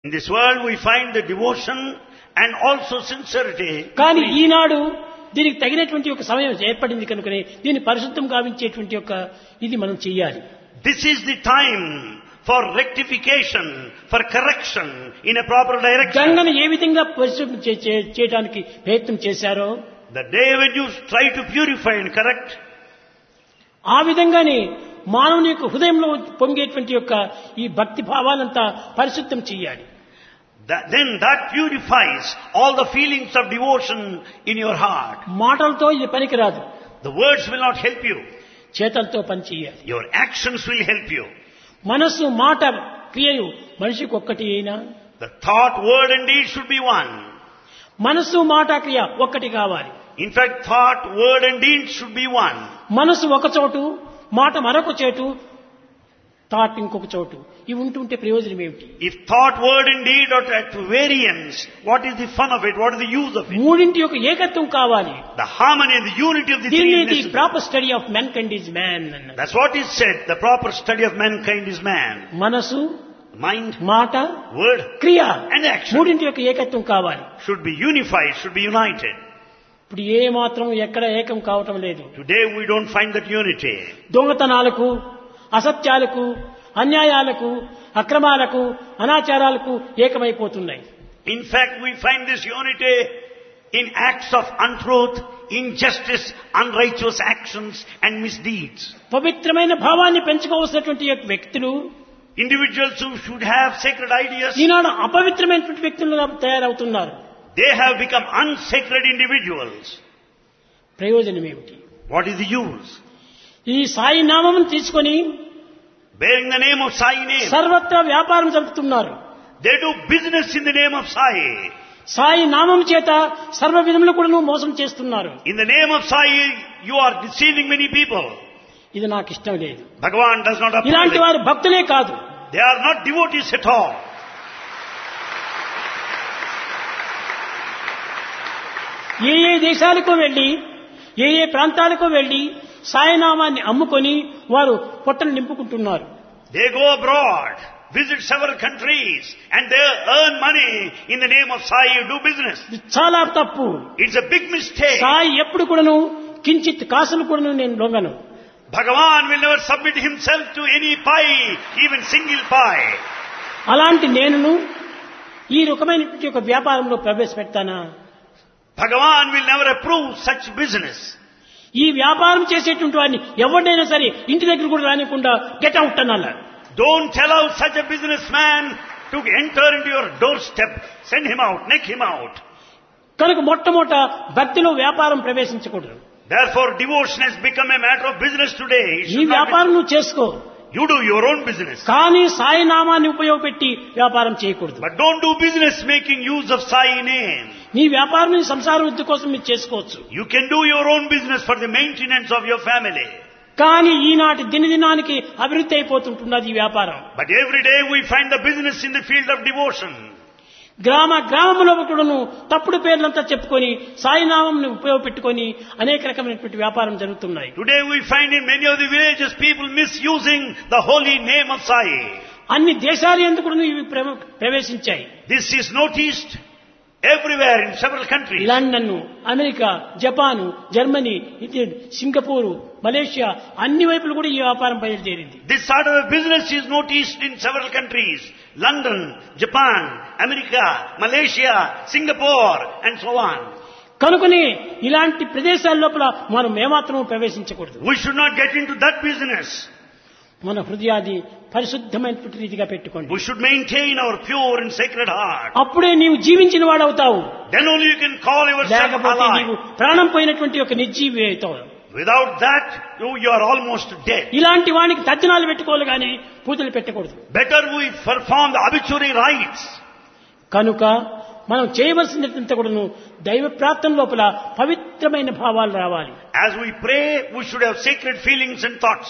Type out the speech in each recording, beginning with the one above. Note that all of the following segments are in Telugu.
In this world we find the devotion and also sincerity. కానీ ఈనాడు దీనికి తగినటువంటి ఒక సమయం ఏర్పడింది కనుకనే దీన్ని పరిశుద్ధం గావించేటువంటి ఒక ఇది మనం చెయ్యాలి. This is the time for rectification, for correction in a proper direction. గంగను ఏ విధంగా పరిశుద్ధం చేయడానికి ప్రయత్నం చేశారో, The day when you try to purify and correct, ఆ విధంగానే మానవుని యొక్క హృదయంలో పొంగేటువంటి యొక్క ఈ భక్తి భావాలంతా పరిశుద్ధం చెయ్యాలి. then that purifies all the feelings of devotion in your heart. మాటలతో ఇది పనికిరాదు. The words will not help you. చేతలతో పని చేయాలి. Your actions will help you. మనస్సు మాట క్రియలు మనిషికి ఒక్కటి అయినా, The thought, word and deed should be one. మనస్సు మాట క్రియ ఒక్కటి కావాలి. In fact, thought, word and deed should be one. మనస్సు ఒక చోటు, మాట మరొక చోటు, థాట్ ఇంకొక చోటు, ఇవి ఉంటుంటే ప్రయోజనం ఏమిటి? If thought, word and deed are at variance, what is the fun of it? What is the use of it? మూడింటి యొక్క ఏకత్వం కావాలి. The harmony and the unity of the three దీన్ని is the necessary. Proper study of mankind is man అన్నారు. That's what is said. The proper study of mankind is man. మనసు, Mind, మాట, word క్రియ, and action మూడింటి యొక్క ఏకత్వం కావాలి. should be unified, should be united. ఇప్పుడు ఏ మాత్రం ఎక్కడ ఏకం కావటం లేదు. Today we don't find that unity. దొంగతనాలకు, అసత్యాలకు, అన్యాయాలకు, అక్రమాలకు, అనాచారాలకు ఏకమైపోతున్నాయి. In fact, we find this unity in acts of untruth, injustice, unrighteous actions and misdeeds. పవిత్రమైన భావాన్ని పెంచుకోవాల్సినటువంటి వ్యక్తులు Individuals who should have sacred ideas, ఈనాడు అపవిత్రమైనటువంటి వ్యక్తులుగా తయారవుతున్నారు. they have become unsacred individuals. ప్రయోజనం ఏమిటి? What is the use? ఈ సాయి నామం తీసుకొని Bearing the name of Sai name, సర్వత్రా వ్యాపారం జరుపుతున్నారు. they do business in the name of Sai. Sai నామం చేత సర్వ విధములు కూడా మోసం చేస్తున్నారు. In the name of Sai, you are deceiving many people. ఇది నాకు ఇష్టం లేదు. Bhagavan does not approve ఇలాంటి it. వారు భక్తులే కాదు. They are not devotees at all. ఏ ఏ దేశాలకు వెళ్లి, ఏ ఏ ప్రాంతాలకు వెళ్లి సాయినామాన్ని అమ్ముకొని వారు పొట్టలు నింపుకుంటున్నారు. They go abroad, visit several countries, and they earn money in the name of Sai, do business. ఇది చాలా తప్పు. It's a big mistake. Sai ఎప్పుడు కూడాను కించిత్ కాసులు కూడాను నేను లొంగను. Bhagavan will never submit himself to any pie, even single pie. అలాంటి నేనును ఈ రకమైనటువంటి ఒక వ్యాపారంలో ప్రవేశపెడతానా? Bhagavan will never approve such business. ఈ వ్యాపారం చేసేటువంటి వాడిని ఎవరినైనా సరే ఇంటి దగ్గర కూడా రానికుండా get out అనాల. Don't allow such a businessman to enter into your doorstep. Send him out, neck him out. కనుక మొట్టమొదట భక్తిలో వ్యాపారం ప్రవేశించకూడదు. Therefore, devotion has become a matter of business today. It ఈ should not వ్యాపారం నువ్వు చేసుకో, be- You do your own business. కానీ సాయి నామాన్ని ఉపయోగపెట్టి వ్యాపారం చేయకూడదు. But don't do business making use of Sai name. నీ వ్యాపారం నీ సంసార వృద్ధి కోసం మీరు చేసుకోవచ్చు. You can do your own business for the maintenance of your family. కానీ ఈనాటి దినదినానికి అభివృద్ధి అయిపోతుంటున్నది ఈ వ్యాపారం. But every day we find the business in the field of devotion. గ్రామంలో కూడాను తప్పుడు పేర్లంతా చెప్పుకొని సాయినామంని ఉపయోగపెట్టుకొని అనేక రకమైనటువంటి వ్యాపారం జరుగుతున్నాయి. Today we find in many of the villages people misusing the holy name of Sai. అన్ని దేశాలు ఎందుకు ఇవి ప్రవేశించాయి. This is noticed everywhere in several countries. London, America, Japan, Germany, Singapore, Malaysia అన్ని వైపులు కూడా ఈ వ్యాపారం బయలుదేరింది. This sort of a business is noticed in several countries. London, Japan, America, Malaysia, Singapore and so on. కనుకనే ఇలాంటి ప్రదేశాల లోపల మనం ఏమాత్రం ప్రవేశించకూడదు. We should not get into that business. మన హృదయాన్ని పరిశుద్ధమైనటువంటి రీతిగా పెట్టుకోండి. We should maintain our pure and sacred heart. అప్పుడే నీవు జీవించిన వాడవుతావు. Then only you can call yourself లేకపోతే నీవు alive. ప్రాణం పోయినటువంటి ఒక నిర్జీవి అవుతావు. Without that, you are almost dead. ఇలాంటి వానికి తర్జనాలు పెట్టుకోవాలి కానీ పూజలు పెట్టకూడదు. Better we perform the obituary rites. కనుక మనం చేయవలసినంత కూడాను దైవ ప్రార్థన లోపల పవిత్రమైన భావాలు రావాలి. As we pray, we should have sacred feelings and thoughts.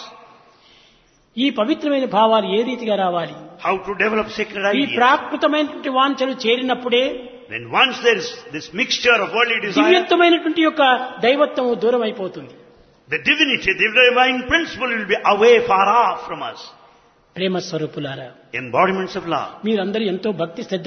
ఈ పవిత్రమైన భావాలు ఏ రీతిగా రావాలి? How to develop sacred ఈ ideas. ప్రాకృతమైనటువంటి వాంఛలు చేరినప్పుడే Then once there is this mixture of worldly desire, దివ్యత్వమైనటువంటి యొక్క దైవత్వం దూరం అయిపోతుంది. the divinity, the divine principle will be away, far off from us. ప్రేమ స్వరూపులారా, Embodiments of love. మీరందరూ ఎంతో భక్తి శ్రద్ధ